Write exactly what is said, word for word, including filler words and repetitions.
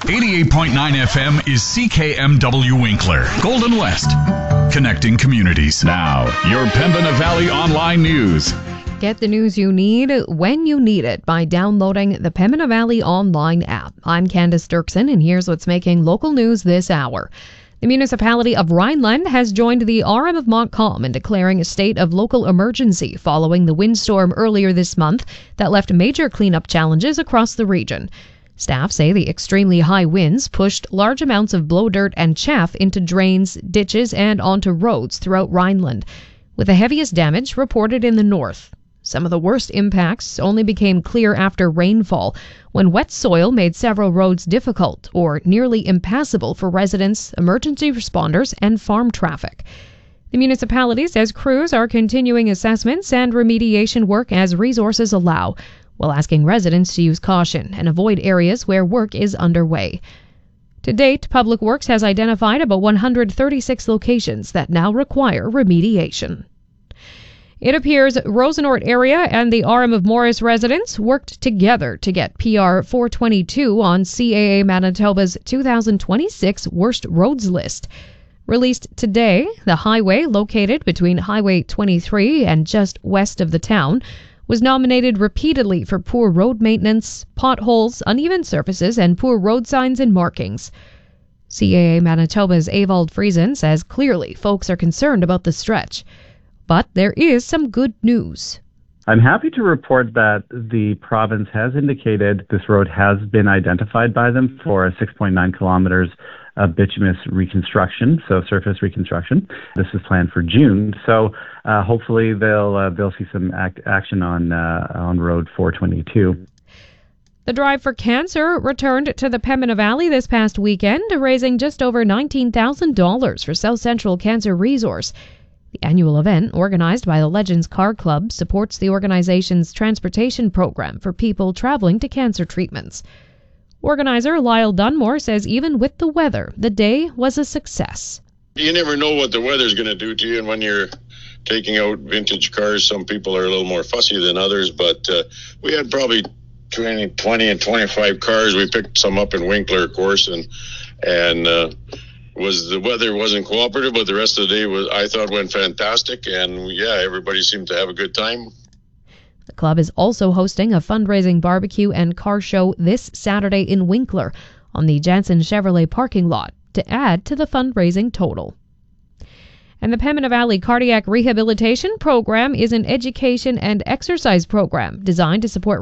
eighty-eight point nine F M is C K M W Winkler, Golden West, connecting communities. Now, your Pembina Valley Online News. Get the news you need when you need it by downloading the Pembina Valley Online app. I'm Candace Dirksen, and here's what's making local news this hour. The municipality of Rhineland has joined the R M of Montcalm in declaring a state of local emergency following the windstorm earlier this month that left major cleanup challenges across the region. Staff say the extremely high winds pushed large amounts of blow dirt and chaff into drains, ditches, and onto roads throughout Rhineland, with the heaviest damage reported in the north. Some of the worst impacts only became clear after rainfall, when wet soil made several roads difficult or nearly impassable for residents, emergency responders, and farm traffic. The municipality says crews are continuing assessments and remediation work as resources allow, while asking residents to use caution and avoid areas where work is underway. To date, Public Works has identified about one hundred thirty-six locations that now require remediation. It appears Rosenort area and the R M of Morris residents worked together to get P R four twenty-two on C A A Manitoba's two thousand twenty-six Worst Roads list. Released today, the highway located between Highway twenty-three and just west of the town was nominated repeatedly for poor road maintenance, potholes, uneven surfaces, and poor road signs and markings. C A A Manitoba's Evald Friesen says clearly folks are concerned about the stretch. But there is some good news. I'm happy to report that the province has indicated this road has been identified by them for a six point nine kilometers of bituminous reconstruction, so surface reconstruction. This is planned for June, so uh, hopefully they'll uh, they'll see some act- action on uh, on Road four twenty-two. The Drive for Cancer returned to the Pembina Valley this past weekend, raising just over nineteen thousand dollars for South Central Cancer Resource. The annual event, organized by the Legends Car Club, supports the organization's transportation program for people traveling to cancer treatments. Organizer Lyle Dunmore says even with the weather, the day was a success. You never know what the weather's going to do to you, and when you're taking out vintage cars, some people are a little more fussy than others, but uh, we had probably twenty, twenty and twenty-five cars. We picked some up in Winkler, of course, and and uh, was the weather wasn't cooperative, but the rest of the day was I thought went fantastic, and yeah, everybody seemed to have a good time. The club is also hosting a fundraising barbecue and car show this Saturday in Winkler on the Jansen Chevrolet parking lot to add to the fundraising total. And the Pembina Valley Cardiac Rehabilitation Program is an education and exercise program designed to support